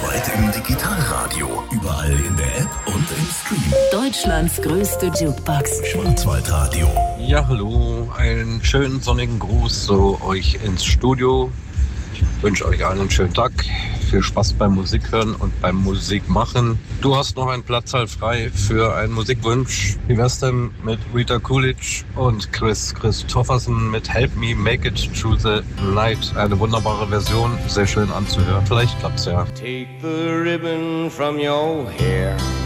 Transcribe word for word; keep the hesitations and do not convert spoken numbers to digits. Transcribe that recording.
Bald im Digitalradio. Überall in der App und im Stream. Deutschlands größte Jukebox. Schwarzwaldradio. Ja, hallo. Einen schönen sonnigen Gruß so euch ins Studio. Ich wünsche euch allen einen schönen Tag. Viel Spaß beim Musikhören und beim Musikmachen. Du hast noch einen Platz halt frei für einen Musikwunsch. Wie wär's denn mit Rita Coolidge und Chris Christofferson mit Help Me Make It Through the Night? Eine wunderbare Version, sehr schön anzuhören. Vielleicht klappt's ja. Take the ribbon from your hair.